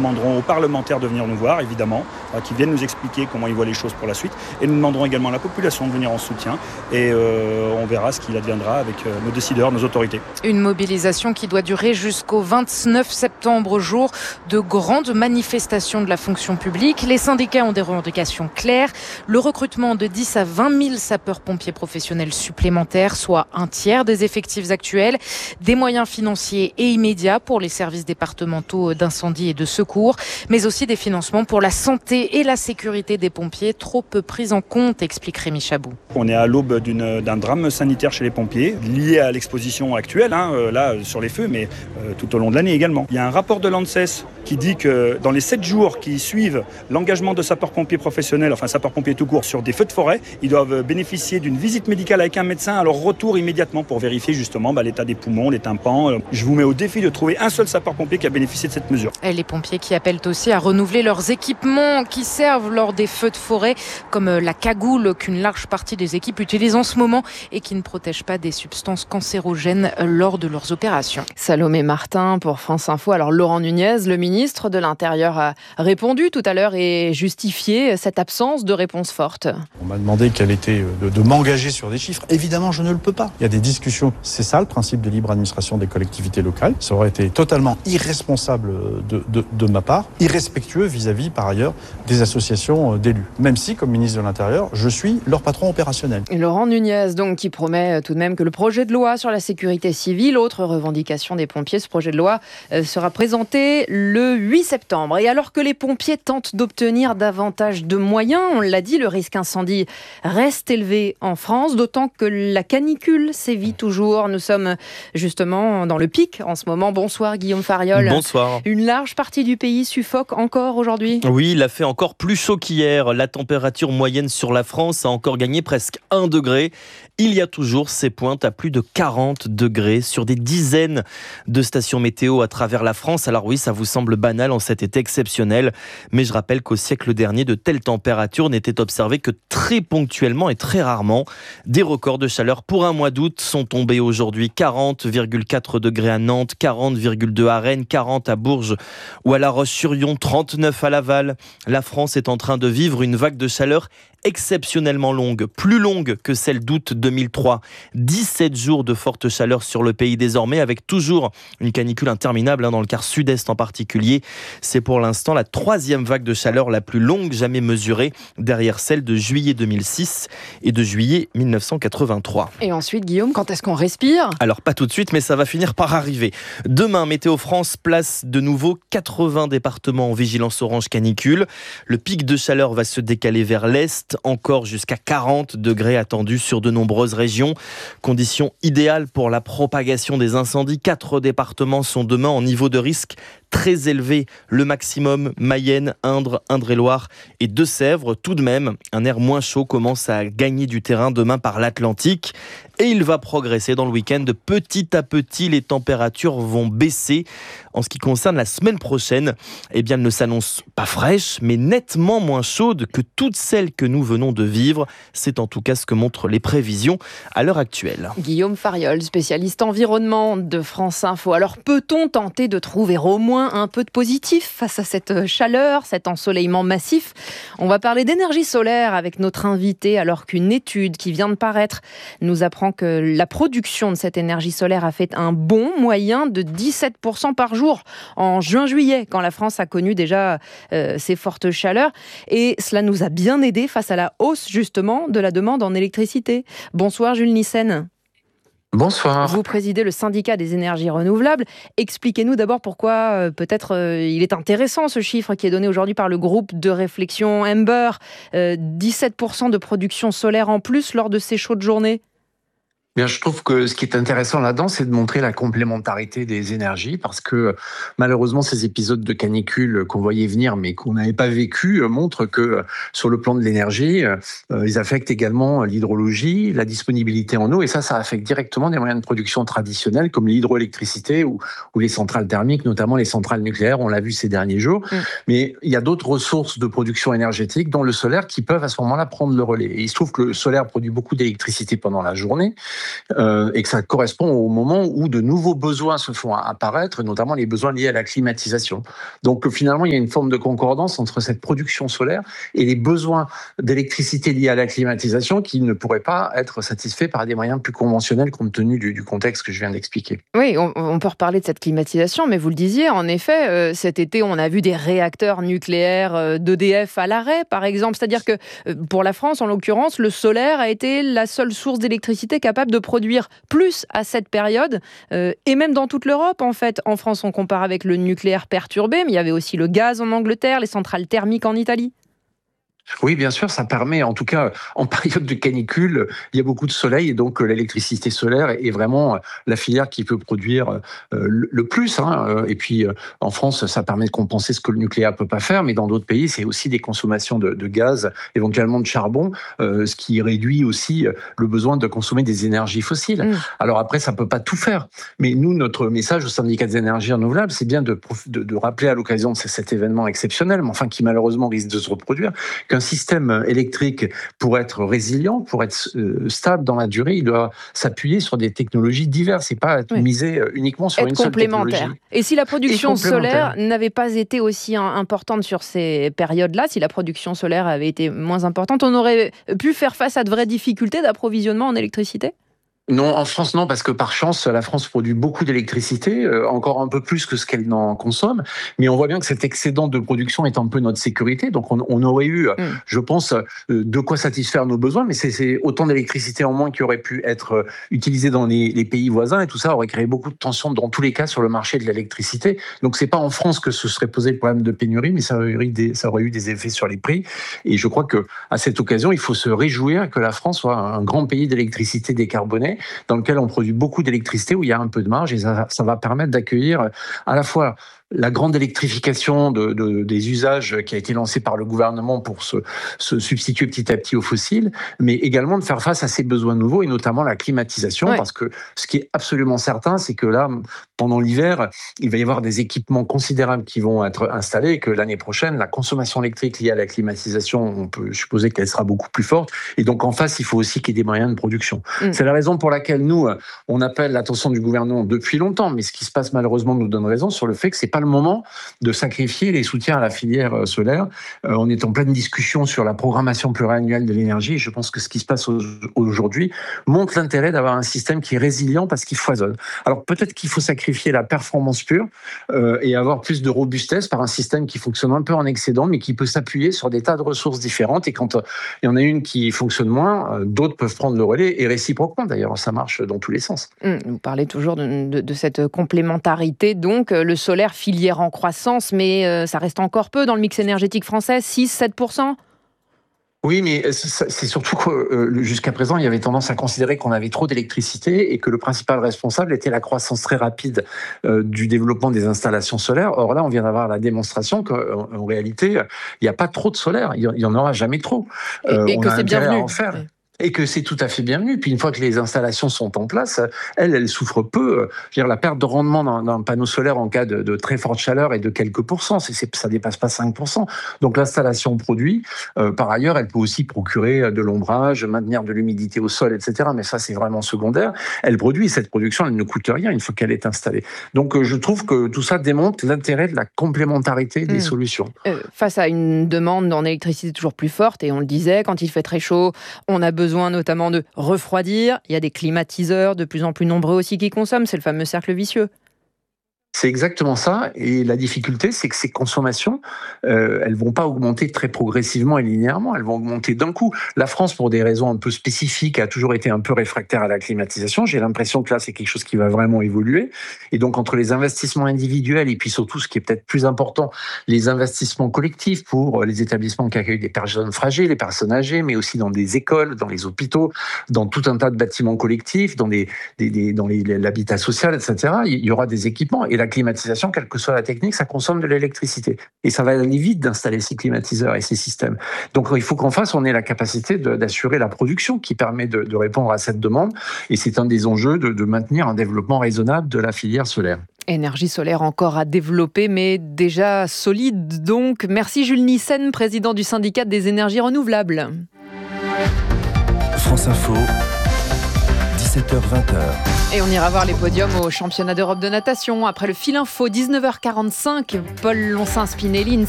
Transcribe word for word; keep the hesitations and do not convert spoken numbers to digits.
demanderons aux parlementaires de venir nous voir, évidemment, qui viennent nous expliquer comment ils voient les choses pour la suite. Et nous demanderons également à la population de venir en soutien. Et euh, on verra ce qu'il adviendra avec euh, nos décideurs, nos autorités. Une mobilisation qui doit durer jusqu'au vingt-neuf septembre, jour de grandes manifestations de la fonction publique. Les syndicats ont des revendications claires. Le recrutement de dix à vingt mille sapeurs-pompiers professionnels supplémentaires, soit un tiers des effectifs actuels. Des moyens financiers et immédiats pour les services départementaux d'incendie et de secours, mais aussi des financements pour la santé et la sécurité des pompiers, trop peu pris en compte, explique Rémi Chabou. On est à l'aube d'une, d'un drame sanitaire chez les pompiers, lié à l'exposition actuelle, hein, euh, là, sur les feux, mais euh, tout au long de l'année également. Il y a un rapport de l'ANSES qui dit que dans les sept jours qui suivent l'engagement de sapeurs-pompiers professionnels, enfin sapeurs-pompiers tout court, sur des feux de forêt, ils doivent bénéficier d'une visite médicale avec un médecin à leur retour immédiatement pour vérifier justement bah, l'état des poumons, les tympans. Je vous mets au défi de trouver un seul sapeur-pompier qui a bénéficié de cette mesure. Et les pompiers qui appellent aussi à renouveler leurs équipements qui servent lors des feux de forêt, comme la cagoule qu'une large partie des équipes utilisent en ce moment et qui ne protègent pas des substances cancérogènes lors de leurs opérations. Salomé Martin pour France Info. Alors Laurent Nunez, le ministre de l'Intérieur, a répondu tout à l'heure et justifié cette absence de réponse forte. On m'a demandé quelle était de, de m'engager sur des chiffres. Évidemment, je ne le peux pas. Il y a des discussions. C'est ça le principe de libre administration des collectivités locales. Ça aurait été totalement irresponsable de, de, de ma part, irrespectueux vis-à-vis par ailleurs des associations d'élus. Même si, comme ministre de l'Intérieur, je suis leur patron opérationnel. Et Laurent Nunez, donc, qui promet tout de même que le projet de loi sur la sécurité civile, autre revendication des pompiers, ce projet de loi euh, sera présenté le huit septembre. Et alors que les pompiers tentent d'obtenir davantage de moyens, on l'a dit, le risque incendie reste élevé en France, d'autant que la canicule sévit toujours. Nous sommes justement dans le pic en ce moment. Bonsoir Guillaume Fariol. Bonsoir. Une large partie du pays suffoque encore aujourd'hui. Oui, il a fait encore plus chaud qu'hier. La température moyenne sur la France a encore gagné presque un degré. Il y a toujours ces pointes à plus de quarante degrés sur des dizaines de stations météo à travers la France. Alors oui, ça vous semble banal en cet été exceptionnel, mais je rappelle qu'au siècle dernier, de telles températures n'étaient observées que très ponctuellement et très rarement. Des records de chaleur pour un mois d'août sont tombés aujourd'hui. quarante virgule quatre degrés à Nantes, quarante virgule deux à Rennes, quarante à Bourges ou à La Roche-sur-Yon, trente-neuf à Laval. La France est en train de vivre une vague de chaleur exceptionnellement longue, plus longue que celle d'août deux mille trois. dix-sept jours de forte chaleur sur le pays désormais, avec toujours une canicule interminable hein, dans le quart sud-est en particulier. C'est pour l'instant la troisième vague de chaleur la plus longue jamais mesurée, derrière celle de juillet deux mille six et de juillet mille neuf cent quatre-vingt-trois. Et ensuite, Guillaume, quand est-ce qu'on respire ? Alors pas tout de suite, mais ça va finir par arriver. Demain, Météo France place de nouveau quatre-vingts départements en vigilance orange canicule. Le pic de chaleur va se décaler vers l'est, encore jusqu'à quarante degrés attendus sur de nombreuses régions. Conditions idéales pour la propagation des incendies. Quatre départements sont demain en niveau de risque très élevé. Le maximum, Mayenne, Indre, Indre-et-Loire et Deux-Sèvres. Tout de même, un air moins chaud commence à gagner du terrain demain par l'Atlantique. Et il va progresser dans le week-end. Petit à petit, les températures vont baisser. En ce qui concerne la semaine prochaine, eh bien, elle ne s'annonce pas fraîche, mais nettement moins chaude que toutes celles que nous venons de vivre. C'est en tout cas ce que montrent les prévisions à l'heure actuelle. Guillaume Fariol, spécialiste environnement de France Info. Alors, peut-on tenter de trouver au moins un peu de positif face à cette chaleur, cet ensoleillement massif ? On va parler d'énergie solaire avec notre invité, alors qu'une étude qui vient de paraître nous apprend que la production de cette énergie solaire a fait un bond moyen de dix-sept pour cent par jour en juin-juillet, quand la France a connu déjà euh, ces fortes chaleurs. Et cela nous a bien aidé face à la hausse, justement, de la demande en électricité. Bonsoir, Jules Nissen. Bonsoir. Vous présidez le syndicat des énergies renouvelables. Expliquez-nous d'abord pourquoi euh, peut-être euh, il est intéressant ce chiffre qui est donné aujourd'hui par le groupe de réflexion Ember. Euh, dix-sept pour cent de production solaire en plus lors de ces chaudes journées. Bien, je trouve que ce qui est intéressant là-dedans, c'est de montrer la complémentarité des énergies, parce que malheureusement, ces épisodes de canicule qu'on voyait venir, mais qu'on n'avait pas vécu, montrent que sur le plan de l'énergie, euh, ils affectent également l'hydrologie, la disponibilité en eau, et ça, ça affecte directement des moyens de production traditionnels comme l'hydroélectricité ou, ou les centrales thermiques, notamment les centrales nucléaires. On l'a vu ces derniers jours. Mmh. Mais il y a d'autres ressources de production énergétique, dont le solaire, qui peuvent à ce moment-là prendre le relais. Et il se trouve que le solaire produit beaucoup d'électricité pendant la journée. euh, et que ça correspond au moment où de nouveaux besoins se font apparaître, notamment les besoins liés à la climatisation. Donc finalement, il y a une forme de concordance entre cette production solaire et les besoins d'électricité liés à la climatisation qui ne pourraient pas être satisfaits par des moyens plus conventionnels compte tenu du, du contexte que je viens d'expliquer. Oui, on, on peut reparler de cette climatisation, mais vous le disiez, en effet, euh, cet été, on a vu des réacteurs nucléaires euh, d'E D F à l'arrêt, par exemple. C'est-à-dire que euh, pour la France, en l'occurrence, le solaire a été la seule source d'électricité capable de produire plus à cette période, euh, et même dans toute l'Europe, en fait. En France, on compare avec le nucléaire perturbé, mais il y avait aussi le gaz en Angleterre, les centrales thermiques en Italie. Oui, bien sûr, ça permet, en tout cas, en période de canicule, il y a beaucoup de soleil et donc l'électricité solaire est vraiment la filière qui peut produire le plus. Hein. Et puis, en France, ça permet de compenser ce que le nucléaire ne peut pas faire, mais dans d'autres pays, c'est aussi des consommations de, de gaz, éventuellement de charbon, euh, ce qui réduit aussi le besoin de consommer des énergies fossiles. Mmh. Alors après, ça ne peut pas tout faire. Mais nous, notre message au syndicat des énergies renouvelables, c'est bien de, de, de rappeler à l'occasion de cet événement exceptionnel, mais enfin qui malheureusement risque de se reproduire, qu'un système électrique, pour être résilient, pour être stable dans la durée, il doit s'appuyer sur des technologies diverses et pas oui. miser uniquement sur être une seule technologie. Et si la production solaire n'avait pas été aussi importante sur ces périodes-là, si la production solaire avait été moins importante, on aurait pu faire face à de vraies difficultés d'approvisionnement en électricité ? Non, en France, non, parce que par chance, la France produit beaucoup d'électricité, euh, encore un peu plus que ce qu'elle n'en consomme. Mais on voit bien que cet excédent de production est un peu notre sécurité. Donc, on, on aurait eu, mm. je pense, euh, de quoi satisfaire nos besoins. Mais c'est, c'est autant d'électricité en moins qui aurait pu être euh, utilisé dans les, les pays voisins. Et tout ça aurait créé beaucoup de tensions, dans tous les cas, sur le marché de l'électricité. Donc, c'est pas en France que se serait posé le problème de pénurie, mais ça aurait eu des, ça aurait eu des effets sur les prix. Et je crois que à cette occasion, il faut se réjouir que la France soit un grand pays d'électricité décarbonée, dans lequel on produit beaucoup d'électricité, où il y a un peu de marge, et ça, ça va permettre d'accueillir à la fois la grande électrification de, de, des usages qui a été lancée par le gouvernement pour se, se substituer petit à petit aux fossiles, mais également de faire face à ces besoins nouveaux, et notamment la climatisation, ouais. Parce que ce qui est absolument certain, c'est que là, pendant l'hiver, il va y avoir des équipements considérables qui vont être installés, et que l'année prochaine, la consommation électrique liée à la climatisation, on peut supposer qu'elle sera beaucoup plus forte, et donc en face, il faut aussi qu'il y ait des moyens de production. Mmh. C'est la raison pour laquelle nous, on appelle l'attention du gouvernement depuis longtemps, mais ce qui se passe malheureusement nous donne raison sur le fait que c'est pas le moment de sacrifier les soutiens à la filière solaire. Euh, on est en pleine discussion sur la programmation pluriannuelle de l'énergie, et je pense que ce qui se passe aujourd'hui montre l'intérêt d'avoir un système qui est résilient parce qu'il foisonne. Alors peut-être qu'il faut sacrifier la performance pure euh, et avoir plus de robustesse par un système qui fonctionne un peu en excédent, mais qui peut s'appuyer sur des tas de ressources différentes, et quand euh, il y en a une qui fonctionne moins, euh, d'autres peuvent prendre le relais, et réciproquement d'ailleurs, ça marche dans tous les sens. Mmh, vous parlez toujours de, de, de cette complémentarité, donc le solaire filière en croissance, mais euh, ça reste encore peu dans le mix énergétique français, six à sept pour cent. Oui, mais c'est surtout que euh, jusqu'à présent, il y avait tendance à considérer qu'on avait trop d'électricité et que le principal responsable était la croissance très rapide euh, du développement des installations solaires. Or là, on vient d'avoir la démonstration qu'en en réalité, il n'y a pas trop de solaire, il n'y en aura jamais trop. Euh, et, et que c'est bienvenu. À en faire. Oui. Et que c'est tout à fait bienvenu. Puis une fois que les installations sont en place, elles, elles souffrent peu. Je veux dire, la perte de rendement d'un, d'un panneau solaire en cas de, de très forte chaleur est de quelques pourcents. C'est, c'est, ça dépasse pas cinq pour cent. Donc l'installation produit. Euh, par ailleurs, elle peut aussi procurer de l'ombrage, maintenir de l'humidité au sol, et cetera. Mais ça, c'est vraiment secondaire. Elle produit. Cette production, elle ne coûte rien une fois qu'elle est installée. Donc je trouve que tout ça démontre l'intérêt de la complémentarité des mmh. solutions. Euh, face à une demande en électricité toujours plus forte, et on le disait, quand il fait très chaud, on a besoin besoin notamment de refroidir. Il y a des climatiseurs de plus en plus nombreux aussi qui consomment. C'est le fameux cercle vicieux. C'est exactement ça. Et la difficulté, c'est que ces consommations, euh, elles vont pas augmenter très progressivement et linéairement. Elles vont augmenter d'un coup. La France, pour des raisons un peu spécifiques, a toujours été un peu réfractaire à la climatisation. J'ai l'impression que là, c'est quelque chose qui va vraiment évoluer. Et donc, entre les investissements individuels et puis surtout, ce qui est peut-être plus important, les investissements collectifs pour les établissements qui accueillent des personnes fragiles, les personnes âgées, mais aussi dans des écoles, dans les hôpitaux, dans tout un tas de bâtiments collectifs, dans, des, des, des, dans les, l'habitat social, et cetera. Il y aura des équipements. Et la climatisation, quelle que soit la technique, ça consomme de l'électricité. Et ça va aller vite d'installer ces climatiseurs et ces systèmes. Donc il faut qu'en face, on ait la capacité de, d'assurer la production qui permet de, de répondre à cette demande. Et c'est un des enjeux de, de maintenir un développement raisonnable de la filière solaire. Énergie solaire encore à développer, mais déjà solide. Donc, merci Jules Nyssen, président du syndicat des énergies renouvelables. France Info, dix-sept heures vingt. Et on ira voir les podiums au championnat d'Europe de natation. Après le fil info, dix-neuf heures quarante-cinq, Paul Loncin-Spinelli, une